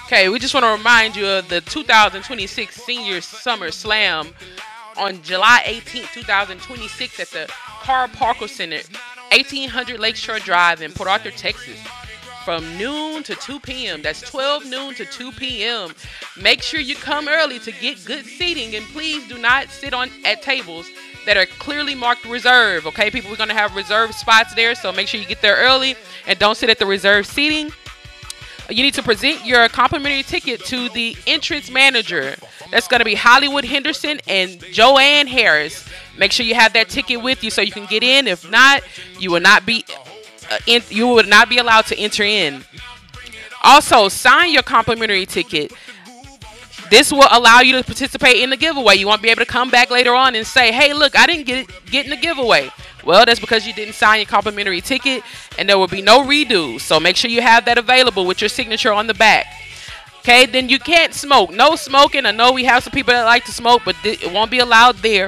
Okay, we just want to remind you of the 2026 Senior Summer Slam on July 18th, 2026 at the Carl Parker Center, 1800 Lakeshore Drive in Port Arthur, Texas. From noon to 2 p.m. That's 12 noon to 2 p.m. Make sure you come early to get good seating, and please do not sit on at tables that are clearly marked reserve. Okay, people, we're gonna have reserved spots there, so make sure you get there early and don't sit at the reserved seating. You need to present your complimentary ticket to the entrance manager. That's going to be Hollywood Henderson and Joanne Harris. Make sure you have that ticket with you so you can get in. If not, you will not be you will not be allowed to enter in. Also, sign your complimentary ticket. This will allow you to participate in the giveaway. You won't be able to come back later on and say, "Hey, look, I didn't get in the giveaway." Well, that's because you didn't sign your complimentary ticket, and there will be no redo. So make sure you have that available with your signature on the back. Okay, then you can't smoke. No smoking. I know we have some people that like to smoke, but it won't be allowed there.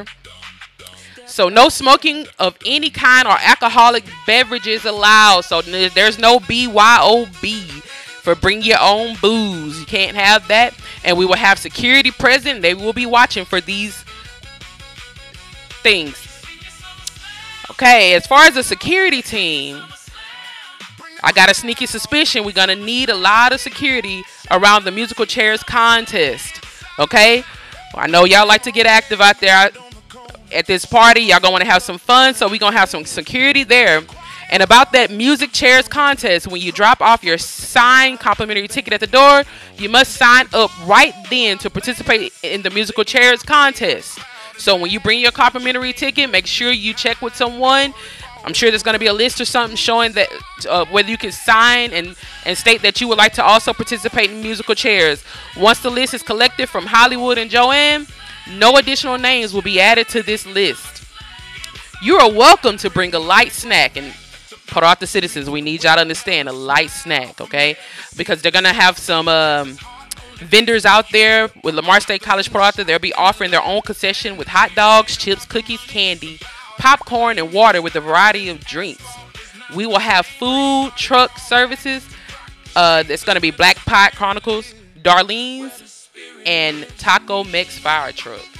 So no smoking of any kind or alcoholic beverages allowed. So there's no BYOB for bring your own booze. You can't have that. And we will have security present. They will be watching for these things. Okay, as far as the security team, I got a sneaky suspicion we're going to need a lot of security around the musical chairs contest. Okay? I know y'all like to get active out there at this party. Y'all going to want to have some fun, so we're going to have some security there. And about that music chairs contest, when you drop off your signed complimentary ticket at the door, you must sign up right then to participate in the musical chairs contest. So when you bring your complimentary ticket, make sure you check with someone. I'm sure there's going to be a list or something showing that whether you can sign and state that you would like to also participate in musical chairs. Once the list is collected from Hollywood and Joanne, no additional names will be added to this list. You are welcome to bring a light snack, and Port Arthur citizens, we need y'all to understand a light snack, okay? Because they're going to have some vendors out there with Lamar State College Port Arthur. They'll be offering their own concession with hot dogs, chips, cookies, candy, popcorn, and water with a variety of drinks. We will have food truck services. It's going to be Black Pot Chronicles, Darlene's, and Taco Mex Fire Truck.